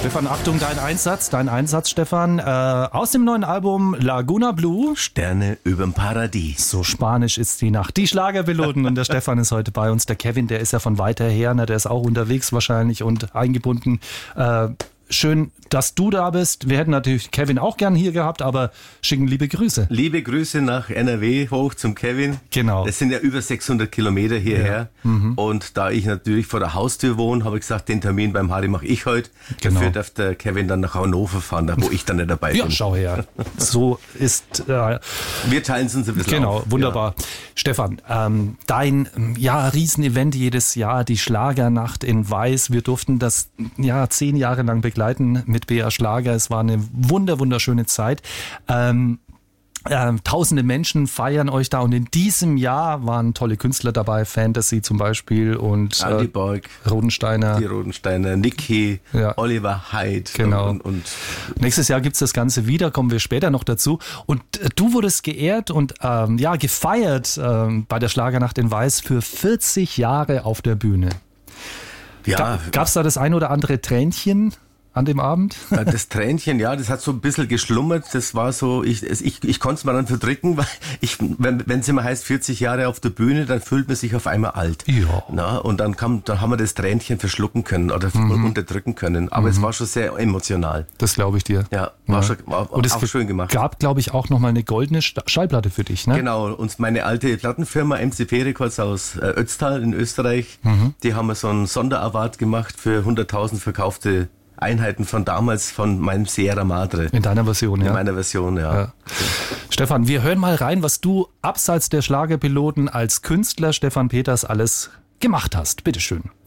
Stefan, Achtung, dein Einsatz, Stefan, aus dem neuen Album Laguna Blue. Sterne überm Paradies. So spanisch ist die Nacht. Die Schlagerpiloten und der Stefan ist heute bei uns. Der Kevin, der ist ja von weiter her, ne, der ist auch unterwegs wahrscheinlich und eingebunden. Schön, dass du da bist. Wir hätten natürlich Kevin auch gern hier gehabt, aber schicken liebe Grüße. Liebe Grüße nach NRW hoch zum Kevin. Genau. Das sind ja über 600 Kilometer hierher. Ja. Und da ich natürlich vor der Haustür wohne, habe ich gesagt, den Termin beim Harry mache ich heute. Genau. Dafür darf der Kevin dann nach Hannover fahren, da wo ich dann nicht dabei bin. Ja, schau her. So ist... wir teilen es uns ein bisschen Genau, auf. wunderbar. Ja. Stefan, dein Riesenevent jedes Jahr, die Schlagernacht in Weiß. Wir durften das 10 Jahre lang begleiten mit BR Schlager. Es war eine wunderschöne Zeit. Tausende Menschen feiern euch da und in diesem Jahr waren tolle Künstler dabei, Fantasy zum Beispiel und Andi Borg, Rodensteiner. Die Rodensteiner, Niki, Oliver Heidt. Genau. Und nächstes Jahr gibt's das Ganze wieder, kommen wir später noch dazu. Und du wurdest geehrt und gefeiert bei der Schlagernacht in Weiß für 40 Jahre auf der Bühne. Ja. Gab's da das ein oder andere Tränchen an dem Abend? Das Tränchen, ja, das hat so ein bisschen geschlummert. Das war so, ich konnte es mal dann verdrücken, weil wenn es immer heißt 40 Jahre auf der Bühne, dann fühlt man sich auf einmal alt. Ja. Na, und dann haben wir das Tränchen verschlucken können oder unterdrücken können. Aber es war schon sehr emotional. Das glaube ich dir. Ja, war auch schön gemacht. Es gab, glaube ich, auch nochmal eine goldene Schallplatte für dich, ne? Genau, und meine alte Plattenfirma MCP Records aus Ötztal in Österreich, die haben so einen Sonderaward gemacht für 100.000 verkaufte Einheiten von damals, von meinem Sierra Madre. In deiner Version, ja. In meiner Version, ja. Stefan, wir hören mal rein, was du abseits der Schlagerpiloten als Künstler Stefan Peters alles gemacht hast. Bitteschön.